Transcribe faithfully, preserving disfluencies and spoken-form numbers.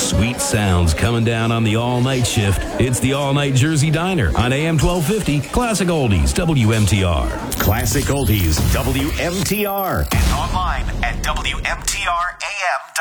Sweet sounds coming down on the all-night shift. It's the All-Night Jersey Diner on A M twelve fifty, Classic Oldies, W M T R. Classic Oldies, W M T R. And online at W M T R A M dot com.